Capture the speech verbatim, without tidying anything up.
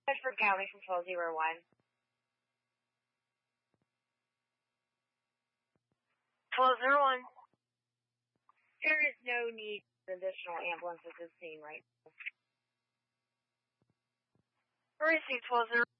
Bedford County from twelve oh one. twelve oh one. There is no need for additional ambulance at this scene right now. Receive twelve oh one.